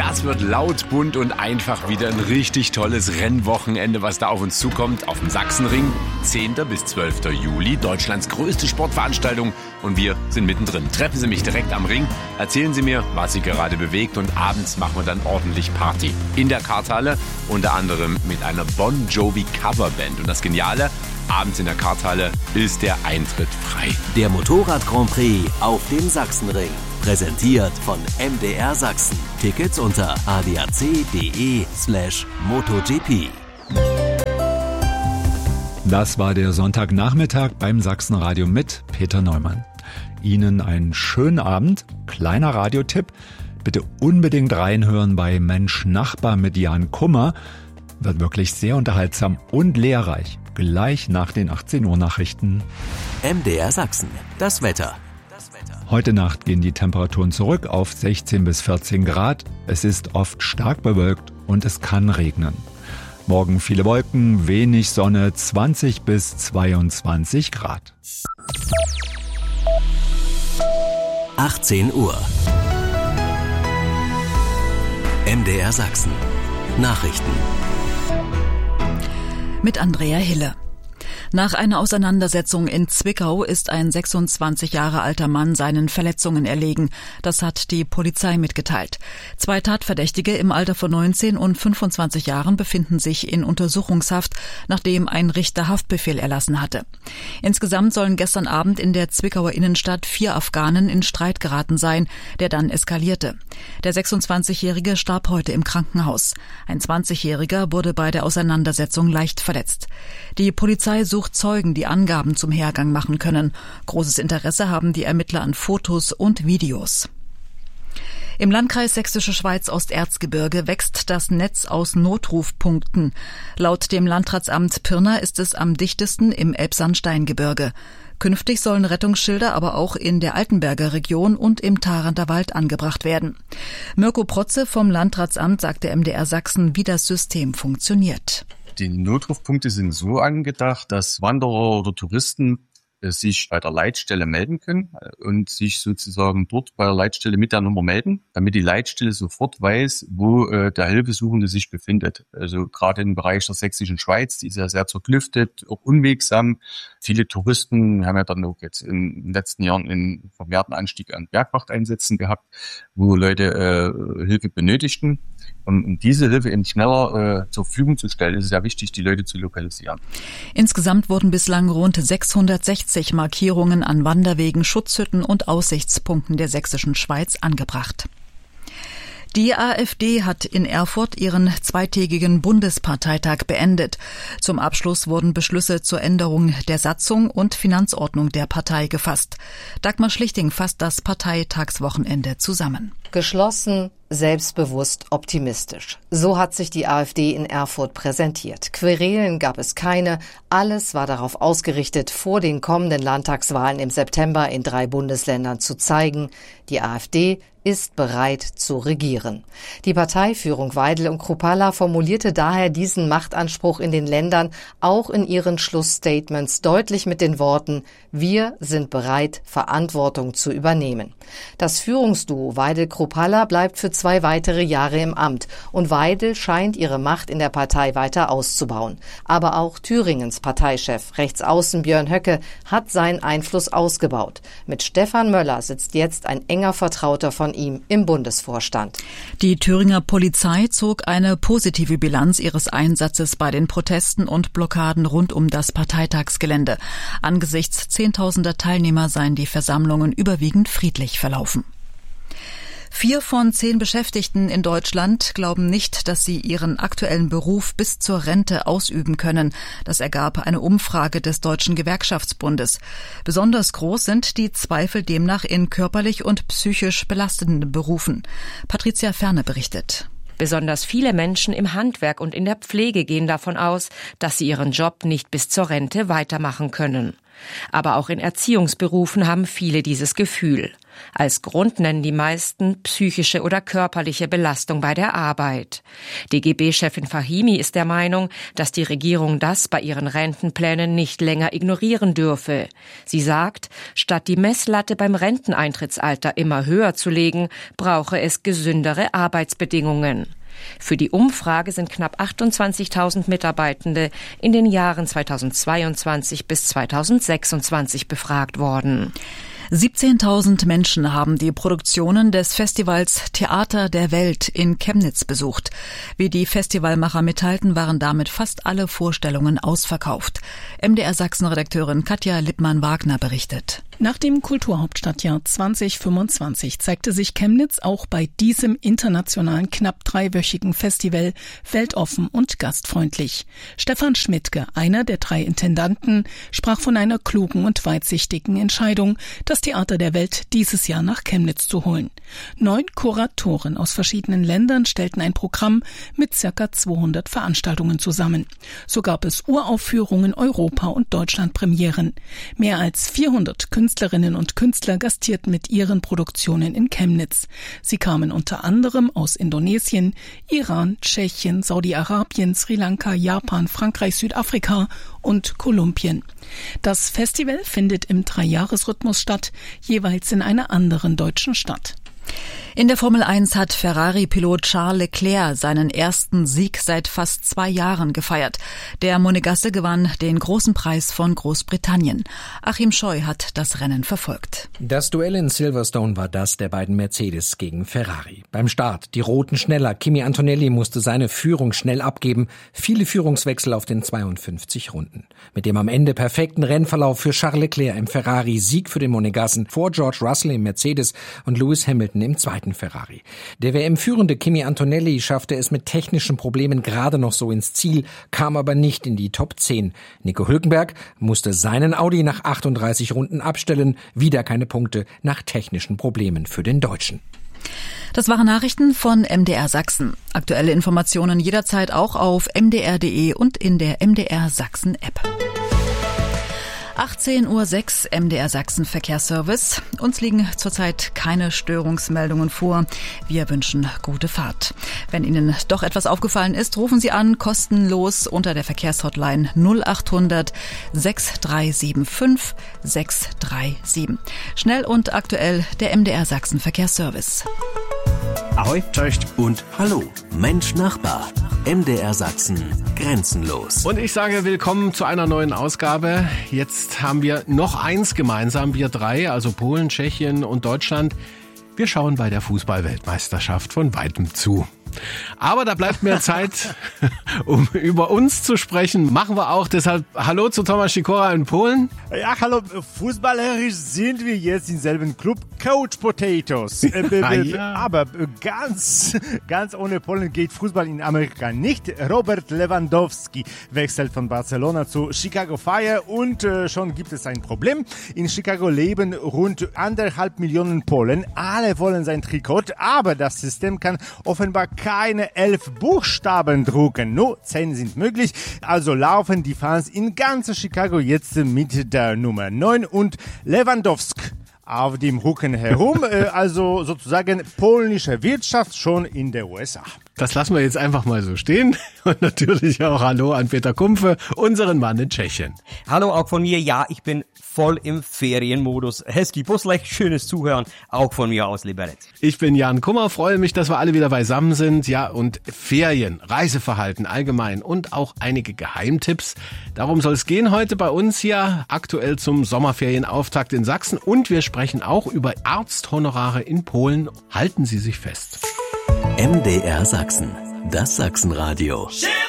Das wird laut, bunt und einfach wieder ein richtig tolles Rennwochenende, was da auf uns zukommt. Auf dem Sachsenring, 10. bis 12. Juli, Deutschlands größte Sportveranstaltung. Und wir sind mittendrin. Treffen Sie mich direkt am Ring, erzählen Sie mir, was Sie gerade bewegt. Und abends machen wir dann ordentlich Party. In der Karthalle, unter anderem mit einer Bon Jovi Coverband. Und das Geniale, abends in der Karthalle ist der Eintritt frei. Der Motorrad Grand Prix auf dem Sachsenring. Präsentiert von MDR Sachsen. Tickets unter adac.de/MotoGP. Das war der Sonntagnachmittag beim Sachsenradio mit Peter Neumann. Ihnen einen schönen Abend. Kleiner Radiotipp. Bitte unbedingt reinhören bei Mensch Nachbar mit Jan Kummer. Wird wirklich sehr unterhaltsam und lehrreich. Gleich nach den 18 Uhr Nachrichten. MDR Sachsen. Das Wetter. Heute Nacht gehen die Temperaturen zurück auf 16 bis 14 Grad. Es ist oft stark bewölkt und es kann regnen. Morgen viele Wolken, wenig Sonne, 20 bis 22 Grad. 18 Uhr. MDR Sachsen. Nachrichten. Mit Andrea Hille. Nach einer Auseinandersetzung in Zwickau ist ein 26 Jahre alter Mann seinen Verletzungen erlegen. Das hat die Polizei mitgeteilt. 2 Tatverdächtige im Alter von 19 und 25 Jahren befinden sich in Untersuchungshaft, nachdem ein Richter Haftbefehl erlassen hatte. Insgesamt sollen gestern Abend in der Zwickauer Innenstadt 4 Afghanen in Streit geraten sein, der dann eskalierte. Der 26-Jährige starb heute im Krankenhaus. Ein 20-Jähriger wurde bei der Auseinandersetzung leicht verletzt. Die Polizei sucht Zeugen, die Angaben zum Hergang machen können. Großes Interesse haben die Ermittler an Fotos und Videos. Im Landkreis Sächsische Schweiz Osterzgebirge wächst das Netz aus Notrufpunkten. Laut dem Landratsamt Pirna ist es am dichtesten im Elbsandsteingebirge. Künftig sollen Rettungsschilder aber auch in der Altenberger Region und im Tharanter Wald angebracht werden. Mirko Protze vom Landratsamt sagte MDR Sachsen, wie das System funktioniert. Die Notrufpunkte sind so angedacht, dass Wanderer oder Touristen sich bei der Leitstelle melden können und sich sozusagen dort bei der Leitstelle mit der Nummer melden, damit die Leitstelle sofort weiß, wo der Hilfesuchende sich befindet. Also gerade im Bereich der Sächsischen Schweiz, die ist ja sehr zerklüftet, auch unwegsam. Viele Touristen haben ja dann auch jetzt in den letzten Jahren einen vermehrten Anstieg an Bergwachteinsätzen gehabt, wo Leute Hilfe benötigten. Um diese Hilfe eben schneller zur Verfügung zu stellen, ist es ja wichtig, die Leute zu lokalisieren. Insgesamt wurden bislang rund 660 Markierungen an Wanderwegen, Schutzhütten und Aussichtspunkten der Sächsischen Schweiz angebracht. Die AfD hat in Erfurt ihren 2-tägigen Bundesparteitag beendet. Zum Abschluss wurden Beschlüsse zur Änderung der Satzung und Finanzordnung der Partei gefasst. Dagmar Schlichting fasst das Parteitagswochenende zusammen. Geschlossen, selbstbewusst, optimistisch. So hat sich die AfD in Erfurt präsentiert. Querelen gab es keine. Alles war darauf ausgerichtet, vor den kommenden Landtagswahlen im September in 3 Bundesländern zu zeigen, die AfD ist bereit zu regieren. Die Parteiführung Weidel und Kruppalla formulierte daher diesen Machtanspruch in den Ländern auch in ihren Schlussstatements deutlich mit den Worten: Wir sind bereit, Verantwortung zu übernehmen. Das Führungsduo Weidel-Kruppalla bleibt für 2 weitere Jahre im Amt und Weidel scheint ihre Macht in der Partei weiter auszubauen. Aber auch Thüringens Parteichef, Rechtsaußen Björn Höcke, hat seinen Einfluss ausgebaut. Mit Stefan Möller sitzt jetzt ein enger Vertrauter von ihm im Bundesvorstand. Die Thüringer Polizei zog eine positive Bilanz ihres Einsatzes bei den Protesten und Blockaden rund um das Parteitagsgelände. Angesichts zehntausender Teilnehmer seien die Versammlungen überwiegend friedlich verlaufen. 4 von 10 Beschäftigten in Deutschland glauben nicht, dass sie ihren aktuellen Beruf bis zur Rente ausüben können. Das ergab eine Umfrage des Deutschen Gewerkschaftsbundes. Besonders groß sind die Zweifel demnach in körperlich und psychisch belastenden Berufen. Patricia Ferne berichtet. Besonders viele Menschen im Handwerk und in der Pflege gehen davon aus, dass sie ihren Job nicht bis zur Rente weitermachen können. Aber auch in Erziehungsberufen haben viele dieses Gefühl. Als Grund nennen die meisten psychische oder körperliche Belastung bei der Arbeit. DGB-Chefin Fahimi ist der Meinung, dass die Regierung das bei ihren Rentenplänen nicht länger ignorieren dürfe. Sie sagt, statt die Messlatte beim Renteneintrittsalter immer höher zu legen, brauche es gesündere Arbeitsbedingungen. Für die Umfrage sind knapp 28.000 Mitarbeitende in den Jahren 2022 bis 2026 befragt worden. 17.000 Menschen haben die Produktionen des Festivals Theater der Welt in Chemnitz besucht. Wie die Festivalmacher mitteilten, waren damit fast alle Vorstellungen ausverkauft. MDR Sachsen-Redakteurin Katja Lippmann-Wagner berichtet. Nach dem Kulturhauptstadtjahr 2025 zeigte sich Chemnitz auch bei diesem internationalen knapp 3-wöchigen Festival weltoffen und gastfreundlich. Stefan Schmidtke, einer der 3 Intendanten, sprach von einer klugen und weitsichtigen Entscheidung, das Theater der Welt dieses Jahr nach Chemnitz zu holen. 9 Kuratoren aus verschiedenen Ländern stellten ein Programm mit ca. 200 Veranstaltungen zusammen. So gab es Uraufführungen, Europa- und Deutschlandpremieren. Mehr als 400 Künstlerinnen und Künstler gastierten mit ihren Produktionen in Chemnitz. Sie kamen unter anderem aus Indonesien, Iran, Tschechien, Saudi-Arabien, Sri Lanka, Japan, Frankreich, Südafrika und Kolumbien. Das Festival findet im 3-Jahres-Rhythmus statt, jeweils in einer anderen deutschen Stadt. In der Formel 1 hat Ferrari-Pilot Charles Leclerc seinen ersten Sieg seit fast 2 Jahren gefeiert. Der Monegasse gewann den großen Preis von Großbritannien. Achim Scheu hat das Rennen verfolgt. Das Duell in Silverstone war das der beiden Mercedes gegen Ferrari. Beim Start die Roten schneller. Kimi Antonelli musste seine Führung schnell abgeben. Viele Führungswechsel auf den 52 Runden. Mit dem am Ende perfekten Rennverlauf für Charles Leclerc im Ferrari, Sieg für den Monegassen vor George Russell im Mercedes und Lewis Hamilton im zweiten Ferrari. Der WM-führende Kimi Antonelli schaffte es mit technischen Problemen gerade noch so ins Ziel, kam aber nicht in die Top 10. Nico Hülkenberg musste seinen Audi nach 38 Runden abstellen. Wieder keine Punkte nach technischen Problemen für den Deutschen. Das waren Nachrichten von MDR Sachsen. Aktuelle Informationen jederzeit auch auf mdr.de und in der MDR Sachsen App. 18:06 Uhr MDR Sachsen Verkehrsservice. Uns liegen zurzeit keine Störungsmeldungen vor. Wir wünschen gute Fahrt. Wenn Ihnen doch etwas aufgefallen ist, rufen Sie an, kostenlos unter der Verkehrshotline 0800 6375 637. Schnell und aktuell der MDR Sachsen Verkehrsservice. Ahoi, cześć und hallo. Mensch Nachbar. MDR Sachsen grenzenlos. Und ich sage willkommen zu einer neuen Ausgabe. Jetzt haben wir noch eins gemeinsam, wir 3, also Polen, Tschechien und Deutschland. Wir schauen bei der Fußball-Weltmeisterschaft von weitem zu. Aber da bleibt mehr Zeit, um über uns zu sprechen. Machen wir auch. Deshalb Hallo zu Tomasz Sikora in Polen. Ja, hallo. Fußballerisch sind wir jetzt im selben Club. Coach Potatoes. Ja. Aber ganz ohne Polen geht Fußball in Amerika nicht. Robert Lewandowski wechselt von Barcelona zu Chicago Fire und schon gibt es ein Problem. In Chicago leben rund 1,5 Millionen Polen. Alle wollen sein Trikot, aber das System kann offenbar keine 11 Buchstaben drucken. Nur 10 sind möglich. Also laufen die Fans in ganz Chicago jetzt mit der Nummer 9 und Lewandowski auf dem Rücken herum. Also sozusagen polnische Wirtschaft schon in der USA. Das lassen wir jetzt einfach mal so stehen. Und natürlich auch Hallo an Peter Kumpfe, unseren Mann in Tschechien. Hallo auch von mir. Ja, ich bin voll im Ferienmodus. Hezký poslech, schönes Zuhören, auch von mir aus Liberec. Ich bin Jan Kummer, freue mich, dass wir alle wieder beisammen sind. Ja, und Ferien, Reiseverhalten allgemein und auch einige Geheimtipps. Darum soll es gehen heute bei uns hier, aktuell zum Sommerferienauftakt in Sachsen. Und wir sprechen auch über Arzthonorare in Polen. Halten Sie sich fest. MDR Sachsen, das Sachsenradio.